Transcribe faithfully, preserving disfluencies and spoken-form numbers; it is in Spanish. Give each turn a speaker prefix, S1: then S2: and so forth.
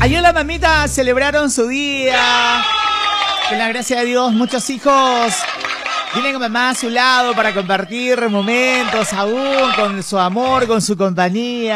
S1: Ayer las mamitas celebraron su día. Con la gracia de Dios, muchos hijos tienen a mamá a su lado para compartir momentos aún con su amor, con su compañía.